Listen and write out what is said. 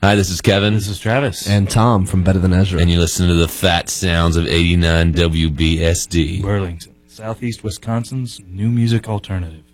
Hi, this is Kevin. This is Travis. And Tom from Better Than Ezra. And you listen to the fat sounds of 89 WBSD. Burlington, Southeast Wisconsin's new music alternative.